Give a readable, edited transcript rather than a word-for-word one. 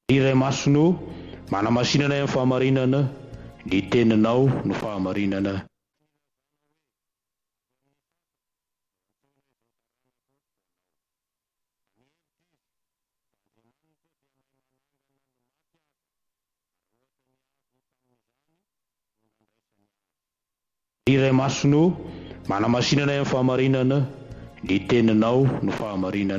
Iray masonao manamasinana amin'ny fahamarinana, ny teninao no fahamarinana. Iray masonao manamasinana amin'ny fahamarinana, ny teninao no fahamarinana.